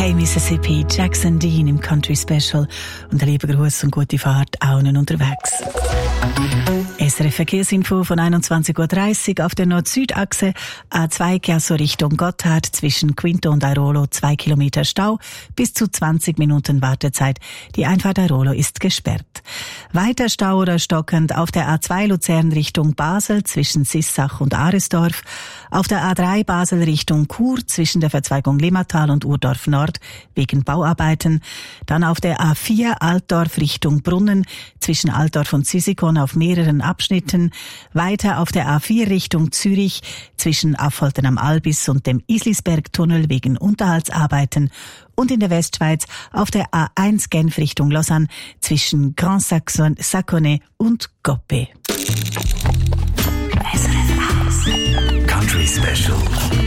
Hey Mississippi, Jackson Dean im Country Special und ein lieber Gruß und gute Fahrt allen unterwegs. SRF Verkehrsinfo von 21.30 Uhr auf der Nord-Süd-Achse A2 Chiasso Richtung Gotthard zwischen Quinto und Airolo 2 Kilometer Stau, bis zu 20 Minuten Wartezeit. Die Einfahrt Airolo ist gesperrt. Weiter Stau oder stockend auf der A2 Luzern Richtung Basel zwischen Sissach und Aresdorf, auf der A3 Basel Richtung Chur zwischen der Verzweigung Limmatal und Urdorf Nord wegen Bauarbeiten, dann auf der A4 Altdorf Richtung Brunnen zwischen Altdorf und Züsikon auf mehreren Abschnitten, weiter auf der A4 Richtung Zürich zwischen Affolten am Albis und dem Islisbergtunnel wegen Unterhaltsarbeiten und in der Westschweiz auf der A1 Genf Richtung Lausanne zwischen Grand Saconnet und Goppé. Country Special.